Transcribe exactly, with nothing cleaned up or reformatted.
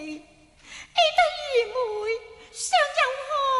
你，爱得愚昧，尚有何